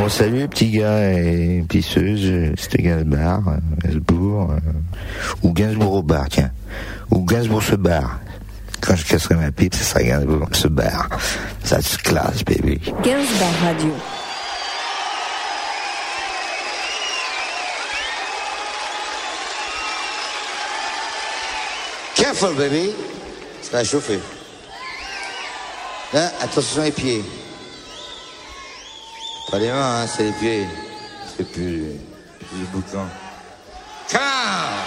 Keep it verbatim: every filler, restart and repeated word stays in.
Bon, salut les petits gars et pisseuses, c'était Gainsbourg, euh, Gainsbourg, euh, ou Gainsbourg au bar, tiens, ou Gainsbourg se barre. Quand je casserai ma pipe, ce sera Gainsbourg se barre. Ça se classe, baby. Gainsbourg Radio. Careful, baby. Ça va chauffer. Hein, attention les pieds. Pas les mains, hein, c'est les pieds. C'est plus, plus du boucan. Come on!